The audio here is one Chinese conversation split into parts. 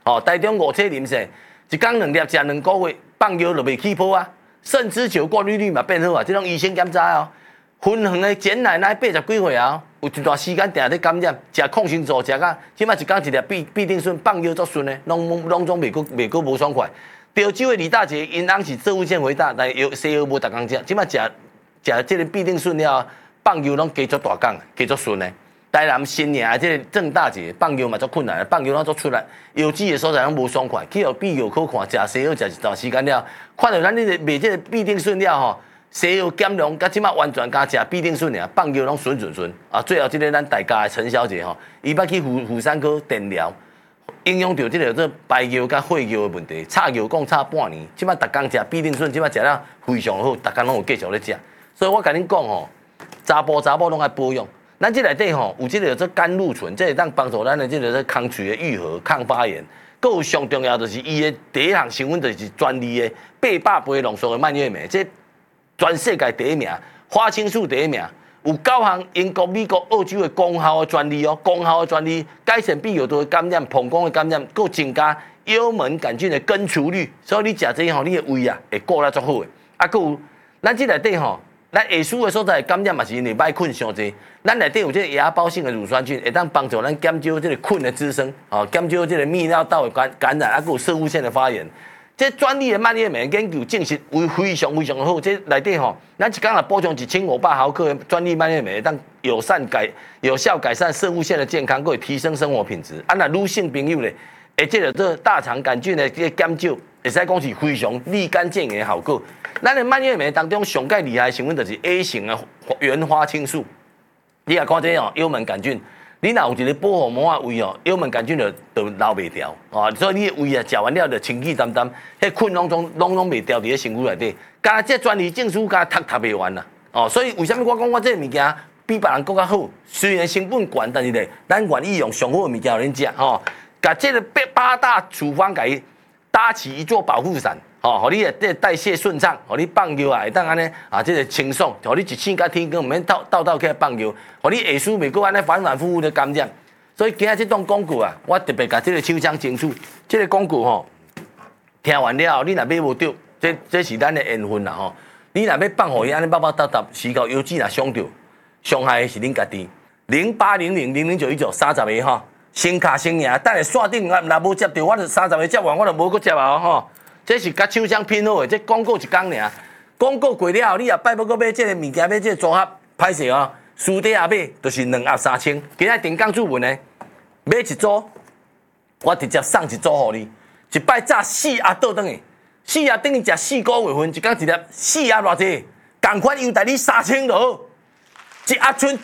台中5车啉势，一天2粒食2个月，放药就袂起泡啊。肾支球过滤率嘛变好啊，这种医生检查哦。分远的简奶奶80几岁啊，有一段时间定咧感染，食抗生素食啊，即摆一天一粒必定顺，放药足顺的，拢总袂过无爽快。潮州的李大姐因翁是射物线回答，但西药无逐工食，即摆食这个必定顺了，放药拢加足大工，加足顺的。台南新营的这个郑大姐放药嘛足困难，放药拢足出来，药剂的所在拢无爽快，去必药科看，食西药食一段时间了，看到咱这个卖这个必定顺了吼。西药减量，甲即马完全加食必定顺尔，放药拢顺啊！最后即个咱大家的陈小姐吼，伊捌去妇产科电疗，影响到即个做排药甲血药的问题，插药讲插半年，即马逐工食必定顺，即马食了非常好，逐工拢有继续咧食。所以我甲恁讲吼，查甫拢爱保养。咱这内底吼有即个做甘露醇，这会当帮助咱的即个空喙的愈合、抗发炎。佫有上重要就是伊的第一项成分就是专利的800倍浓缩的蔓越莓，这全世界第一名，花青素第一名，有9项英国、美国、澳洲的功效的专利哦，功效的专利改善泌尿道的感染、膀胱的感染，佫增加幽门杆菌的根除率，所以你食这吼，你的胃啊会顾得足好的。啊，佫有咱这内底吼，咱下输的所在感染嘛是因为歹困伤济，咱内底有这个芽孢性的乳酸菌，会当帮助咱减少这个困的滋生，哦，减少这个泌尿道的感染，啊，佫有射物腺的发炎。这专利的蔓越莓研究证实为非常好，这内底吼，咱一天若补充1500毫克的专利蔓越莓，当有效改善射物腺的健康，佫会提升生活品质。啊，若女性朋友咧，而且这大肠杆菌的这个减少，会使讲是非常立竿见影的效果。咱的蔓越莓当中上介厉害的成分就是 A 型的原花青素。你也看这哦，幽门杆菌。你若有一个保护膜啊胃哦，幽门杆菌就留袂掉哦，所以你的胃啊食完了就清气淡淡，迄困拢袂掉伫咧身躯内底。加这专利证书加读袂完啦哦，所以为什么我讲我这个物件比别人更较好？虽然成本悬，但是咧，咱愿意用上好的物件互恁食吼。甲这个8大处方甲伊搭起一座保护伞。哦，互你的这代谢顺畅，互你放尿啊，会当安尼啊，这个清爽，互你一醒甲天光，毋免倒起来放尿，互你下输袂过安尼反反复复的感染。所以今仔这档广告啊，我特别甲这个手枪清楚，这个广告吼，听完了后，你若买无着，这是咱的缘分啦吼。你若要放互伊安尼搭，时到邮寄若伤着，伤害的是恁家己。0800000919 30个吼，先卡先赢，等下线顶若无接到，我就30个接完，我就无搁接啊吼。这是甲手枪拼好的，这广告一工尔，广告过了后，你也拜要搁买这个物件，买这个组合，歹势哦，输底下买就是2盒3000。今仔定岗注文呢，买一组，我直接送一组互你，一摆炸4盒倒转去，4盒等于食4个月份，一工一粒4盒偌济，同款优待你3000就好，一盒剩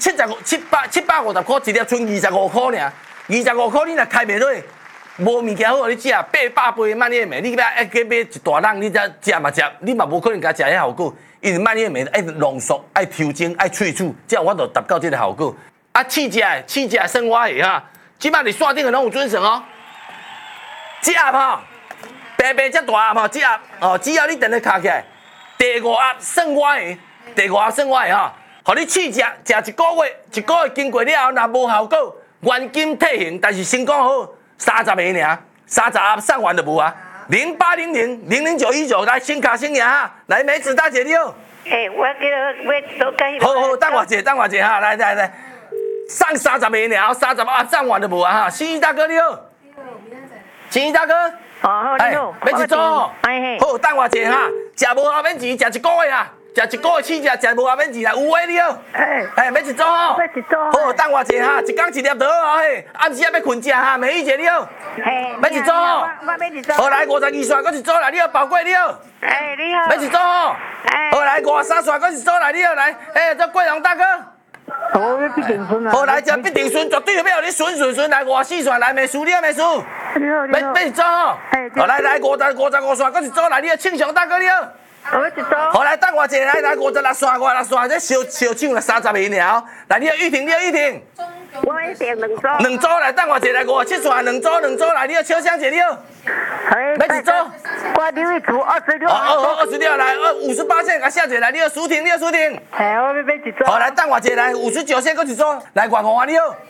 750块，一粒剩25块尔，25块你若开袂落。无物件好互你食，800倍的蔓越莓，你要去买一大桶，你才食嘛食，你嘛无可能甲食迄效果，因为蔓越莓爱浓缩、爱抽精、爱萃取，这样我就达到这个效果。啊，试食生活的哈，即摆你线顶的拢有准绳哦。这盒吼，白这大盒吼，这盒哦，只要你等下卡起来，第5盒生活的，第5盒生活的哈，互你试食1个月，1个月经过了后，若无效果，原金退还，但是先讲好。30个尔，30盒送完就无啊。0800000919来先卡先赢哈，来梅子大姐你好。 我都跟。 好，等我姐哈，来，送30个尔，30盒送完就无啊哈。新一大哥你好。新一大哥。 好，你好。 要一组哦。好，等我姐哈，食无效免钱，食1个月啊。食1个月试食无效免钱啦，有诶你好。要一组哦。 要一组。 好，等我者哈，一工一粒就好哦嘿。暗时也要困食哈，美玉姐你好。要一组哦。 我要一组。 好来52线，搁一组来，你好，宝贵你好。 你好。 要一组哦。好来53线，搁一组来，你好来。这桂荣大哥。 我要必定顺啊。 好来，这必定顺，绝对要互你顺来54线来，美叔你好，美叔。 你好。 要一组哦。好来55线，搁一组来，你好，庆祥大哥你好。 我要一组。 好来，等我者来56线，这小抢了30个尔。来，你好玉婷， 我一定2组。 2组来，等我者来57线2组来，你好秋香姐你好。要一组。 我留一组26。 好26来，58线甲下者来，你好舒婷。 我要一组。 好来，等我者来59线搁一组，来55你好。